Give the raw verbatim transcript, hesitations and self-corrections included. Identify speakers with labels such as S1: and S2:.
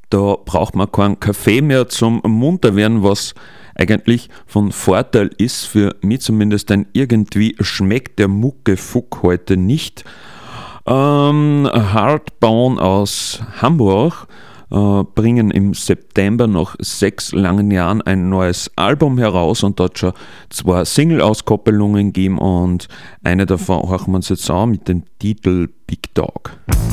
S1: Da braucht man keinen Kaffee mehr zum munter werden, was eigentlich von Vorteil ist, für mich zumindest, denn irgendwie schmeckt der Muckefuck heute nicht. Ähm, Hardbone aus Hamburg äh, bringen im September nach sechs langen Jahren ein neues Album heraus und dort schon zwei Single-Auskoppelungen gegeben und eine davon hören wir uns jetzt an mit dem Titel Big Dog.